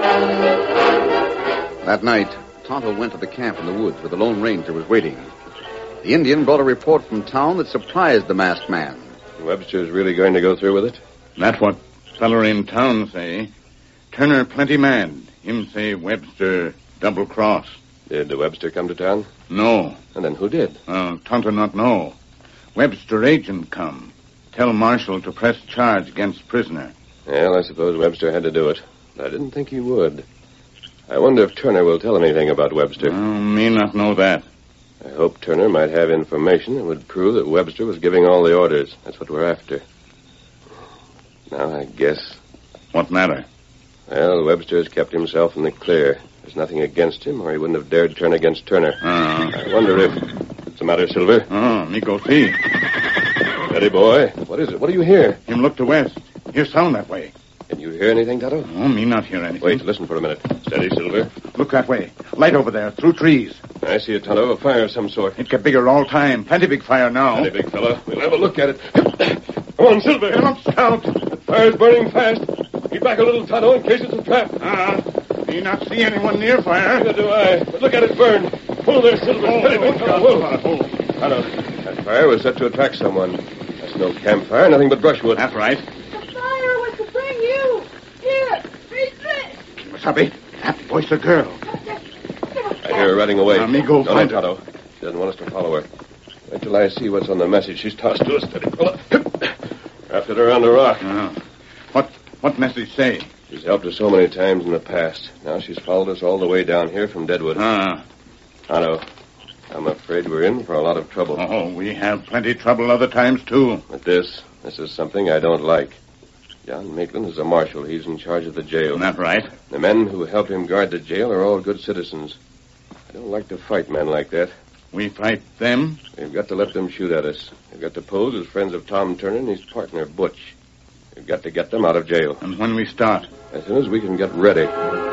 That night, Tonto went to the camp in the woods where the Lone Ranger was waiting. The Indian brought a report from town that surprised the masked man. Webster's really going to go through with it? That's what feller in town say. Turner plenty mad. Him say Webster double-cross. Did Webster come to town? No. And then who did? Tonto not know. Webster agent come. Tell Marshal to press charge against prisoner. Well, I suppose Webster had to do it. But I didn't think he would. I wonder if Turner will tell anything about Webster. Me not know that. I hope Turner might have information that would prove that Webster was giving all the orders. That's what we're after. Now, I guess... What matter? Well, Webster has kept himself in the clear. There's nothing against him, or he wouldn't have dared turn against Turner. I wonder if... What's the matter, Silver? Me go see. Steady, boy. What is it? What do you hear? Him look to west. Hear sound that way. Can you hear anything, Tonto? Me not hear anything. Wait, listen for a minute. Steady, Silver. Look that way. Light over there, through trees. I see it, Tonto. A fire of some sort. It get bigger all time. Plenty big fire now. Plenty big fella. We'll have a look at it. Come on, Silver. Come on, Scout. The fire's burning fast. Keep back a little, Tonto, in case it's a trap. Me not see anyone near fire. Neither do I. But look at it burn. Pull there, Silver. Steady, big fella. Tonto, that fire was set to attract someone. That's no campfire, nothing but brushwood. That's right. The fire was to bring you. Here, read this. Wasabi, that voice a girl. I hear her running away. Me go find her. Tonto. She doesn't want us to follow her. Wait till I see what's on the message she's tossed to us. Steady, fella. Wrapped it around a rock. What message say? She's helped us so many times in the past. Now she's followed us all the way down here from Deadwood. Tonto, I'm afraid we're in for a lot of trouble. We have plenty trouble other times, too. But this is something I don't like. John Maitland is a marshal. He's in charge of the jail. That's right. The men who help him guard the jail are all good citizens. I don't like to fight men like that. We fight them? We've got to let them shoot at us. We've got to pose as friends of Tom Turner and his partner, Butch. We've got to get them out of jail. And when we start? As soon as we can get ready.